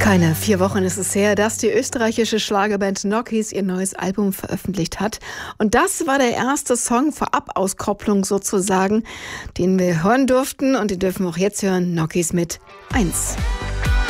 Keine 4 Wochen ist es her, dass die österreichische Schlagerband Nokis ihr neues Album veröffentlicht hat. Und das war der erste Song vor Abauskopplung sozusagen, den wir hören durften. Und den dürfen wir auch jetzt hören. Nokis mit 1.